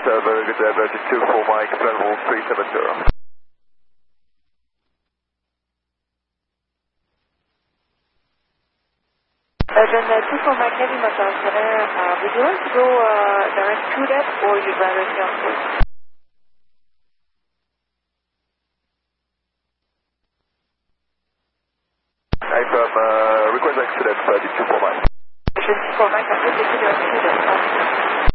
very good, Bertie 24 Mike, level 370. Then 24 Mike Heavy Massage Center, would you like to go direct to that, or you'd rather stay on course? Request accident, Bertie 24 Mike. 24 Mike, I'm going to direct to that.